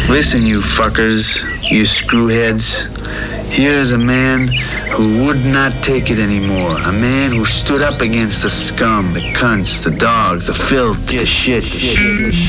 Listen, you fuckers, you screwheads. Here's a man who would not take it anymore. A man who stood up against the scum, the cunts, the dogs, the filth, the shit.